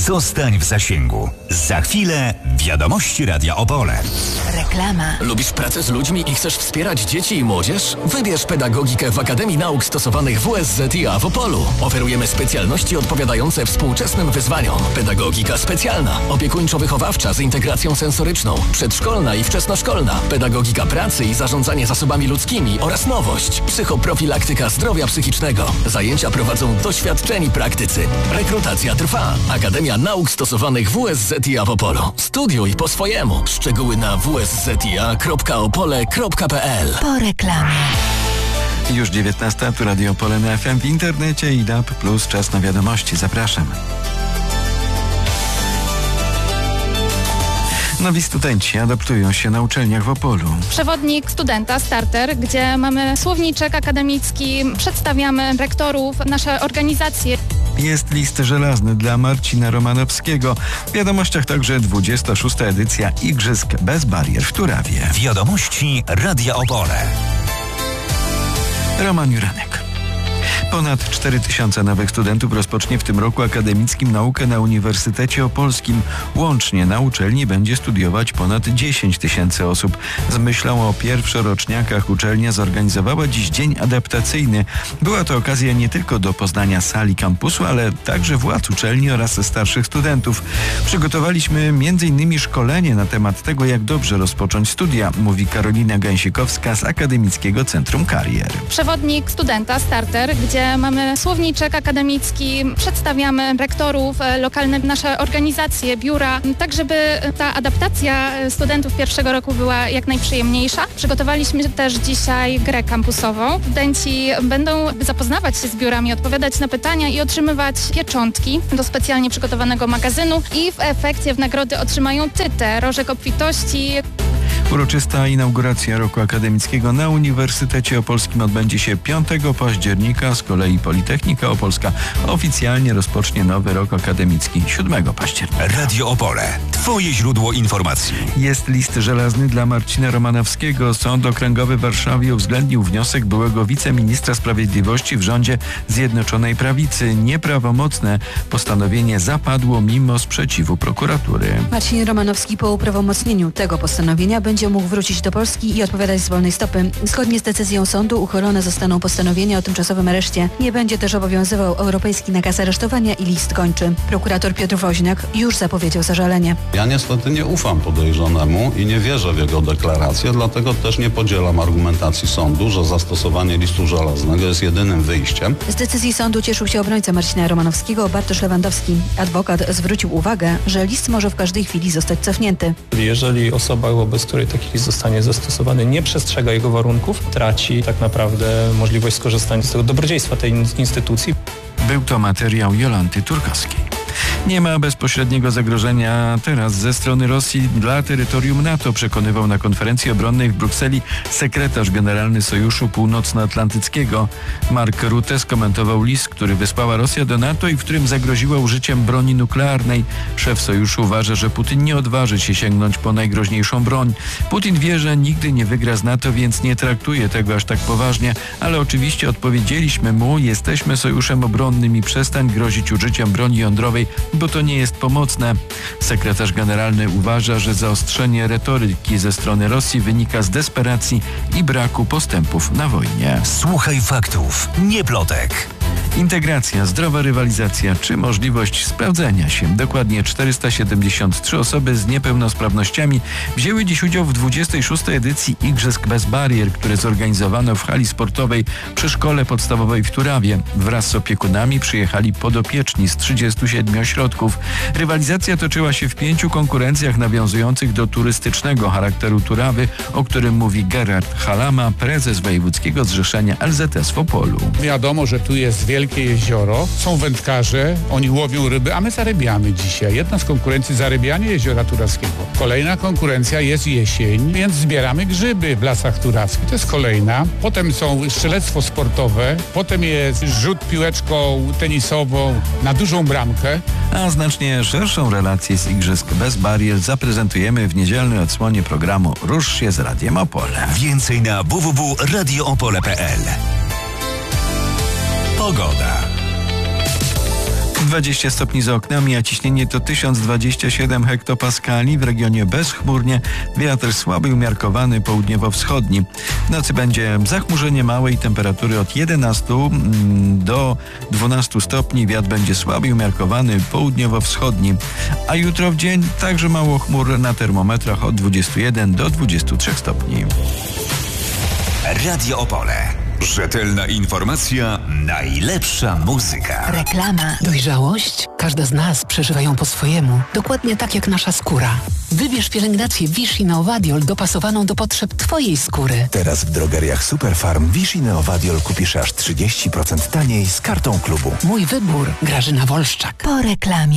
Zostań w zasięgu. Za chwilę wiadomości Radia Opole. Reklama. Lubisz pracę z ludźmi i chcesz wspierać dzieci i młodzież? Wybierz pedagogikę w Akademii Nauk Stosowanych WSZiA w Opolu. Oferujemy specjalności odpowiadające współczesnym wyzwaniom. Pedagogika specjalna, opiekuńczo-wychowawcza z integracją sensoryczną, przedszkolna i wczesnoszkolna, pedagogika pracy i zarządzanie zasobami ludzkimi oraz nowość, psychoprofilaktyka zdrowia psychicznego. Zajęcia prowadzą doświadczeni praktycy. Rekrutacja trwa. Akademia Nauk Stosowanych WSZiA w Opolu. Studiuj po swojemu. Szczegóły na wszzia.opole.pl. Po reklamie. Już 19, tu Radio Opole na FM w internecie i DAB+, czas na wiadomości. Zapraszam. Nowi studenci adaptują się na uczelniach w Opolu. Przewodnik studenta, starter, gdzie mamy słowniczek akademicki, przedstawiamy rektorów, nasze organizacje. Jest list żelazny dla Marcina Romanowskiego. W wiadomościach także 26. edycja Igrzysk bez barier w Turawie. Wiadomości Radia Opole. Roman Juranek. Ponad 4000 nowych studentów rozpocznie w tym roku akademickim naukę na Uniwersytecie Opolskim. Łącznie na uczelni będzie studiować ponad 10 000 osób. Z myślą o pierwszoroczniakach uczelnia zorganizowała dziś dzień adaptacyjny. Była to okazja nie tylko do poznania sali kampusu, ale także władz uczelni oraz starszych studentów. Przygotowaliśmy m.in. szkolenie na temat tego, jak dobrze rozpocząć studia, mówi Karolina Gęsikowska z Akademickiego Centrum Karier. Przewodnik studenta, starter, gdzie mamy słowniczek akademicki, przedstawiamy rektorów, lokalne nasze organizacje, biura, tak żeby ta adaptacja studentów pierwszego roku była jak najprzyjemniejsza. Przygotowaliśmy też dzisiaj grę kampusową. Studenci będą zapoznawać się z biurami, odpowiadać na pytania i otrzymywać pieczątki do specjalnie przygotowanego magazynu i w efekcie w nagrody otrzymają tytę, rożek obfitości. Uroczysta inauguracja roku akademickiego na Uniwersytecie Opolskim odbędzie się 5 października. Z kolei Politechnika Opolska oficjalnie rozpocznie nowy rok akademicki 7 października. Radio Opole. Twoje źródło informacji. Jest list żelazny dla Marcina Romanowskiego. Sąd Okręgowy w Warszawie uwzględnił wniosek byłego wiceministra sprawiedliwości w rządzie Zjednoczonej Prawicy. Nieprawomocne postanowienie zapadło mimo sprzeciwu prokuratury. Marcin Romanowski po uprawomocnieniu tego postanowienia będzie mógł wrócić do Polski i odpowiadać z wolnej stopy. Zgodnie z decyzją sądu uchylone zostaną postanowienia o tymczasowym areszcie. Nie będzie też obowiązywał europejski nakaz aresztowania i list gończy. Prokurator Piotr Woźniak już zapowiedział zażalenie. Ja niestety nie ufam podejrzanemu i nie wierzę w jego deklarację, dlatego też nie podzielam argumentacji sądu, że zastosowanie listu żelaznego jest jedynym wyjściem. Z decyzji sądu cieszył się obrońca Marcina Romanowskiego, Bartosz Lewandowski. Adwokat zwrócił uwagę, że list może w każdej chwili zostać cofnięty. Jeżeli osoba, wobec której taki list zostanie zastosowany, nie przestrzega jego warunków, traci tak naprawdę możliwość skorzystania z tego dobrodziejstwa tej instytucji. Był to materiał Jolanty Turkowskiej. Nie ma bezpośredniego zagrożenia teraz ze strony Rosji dla terytorium NATO, przekonywał na konferencji obronnej w Brukseli sekretarz generalny Sojuszu Północnoatlantyckiego. Mark Rutte skomentował list, który wysłała Rosja do NATO i w którym zagroziła użyciem broni nuklearnej. Szef Sojuszu uważa, że Putin nie odważy się sięgnąć po najgroźniejszą broń. Putin wie, że nigdy nie wygra z NATO, więc nie traktuje tego aż tak poważnie, ale oczywiście odpowiedzieliśmy mu, jesteśmy sojuszem obronnym i przestań grozić użyciem broni jądrowej, bo to nie jest pomocne. Sekretarz generalny uważa, że zaostrzenie retoryki ze strony Rosji wynika z desperacji i braku postępów na wojnie. Słuchaj faktów, nie plotek. Integracja, zdrowa rywalizacja czy możliwość sprawdzenia się. Dokładnie 473 osoby z niepełnosprawnościami wzięły dziś udział w 26. edycji Igrzysk bez barier, które zorganizowano w hali sportowej przy Szkole Podstawowej w Turawie. Wraz z opiekunami przyjechali podopieczni z 37 ośrodków. Rywalizacja toczyła się w 5 konkurencjach nawiązujących do turystycznego charakteru Turawy, o którym mówi Gerard Halama, prezes Wojewódzkiego Zrzeszenia LZS w Opolu. Wiadomo, że tu jest wielkie jezioro, są wędkarze, oni łowią ryby, a my zarybiamy dzisiaj. Jedna z konkurencji zarybianie jeziora turawskiego. Kolejna konkurencja jest jesień, więc zbieramy grzyby w lasach turawskich. To jest kolejna. Potem są strzelectwo sportowe, potem jest rzut piłeczką tenisową na dużą bramkę. A znacznie szerszą relację z Igrzysk bez barier zaprezentujemy w niedzielnej odsłonie programu Rusz się z Radiem Opole. Więcej na www.radioopole.pl. Pogoda. 20 stopni za oknami, a ciśnienie to 1027 hektopaskali. W regionie bezchmurnie, wiatr słaby umiarkowany południowo-wschodni. W nocy będzie zachmurzenie małe i temperatury od 11 do 12 stopni. Wiatr będzie słaby umiarkowany południowo-wschodni. A jutro w dzień także mało chmur, na termometrach od 21 do 23 stopni. Radio Opole. Rzetelna informacja, najlepsza muzyka. Reklama. Dojrzałość? Każda z nas przeżywa ją po swojemu. Dokładnie tak jak nasza skóra. Wybierz pielęgnację Vichy Neovadiol dopasowaną do potrzeb Twojej skóry. Teraz w drogeriach Superfarm Vichy Neovadiol kupisz aż 30% taniej z kartą klubu. Mój wybór. Grażyna Wolszczak. Po reklamie.